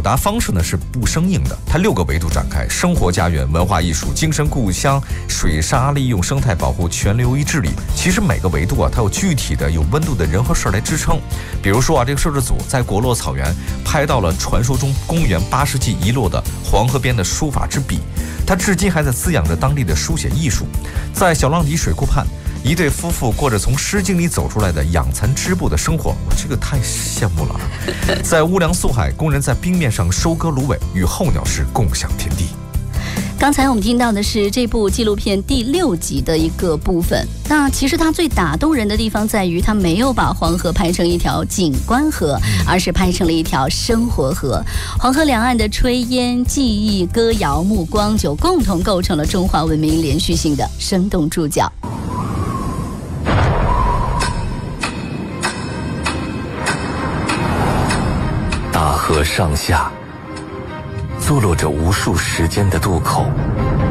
达方式呢是不生硬的，它6个维度展开：生活家园、文化艺术、精神故乡、水沙利用、生态保护、全流域治理。其实每个维度它有具体的有温度的人和事来支撑。比如说这个摄制组在果洛草原拍到了传说中公元8世纪遗落的黄河边的书法之笔，它至今还在滋养着当地的书写艺术。在小浪底水库畔，一对夫妇过着从《诗经》里走出来的养蚕织布的生活，这个太羡慕了。在乌梁素海，工人在冰面上收割芦苇，与候鸟师共享天地。 刚才我们听到的是这部纪录片第6集的一个部分。那其实它最打动人的地方在于，它没有把黄河拍成一条景观河，而是拍成了一条生活河。黄河两岸的炊烟、技艺、歌谣、目光，就共同构成了中华文明连续性的生动注脚。 大河上下坐落着无数时间的渡口，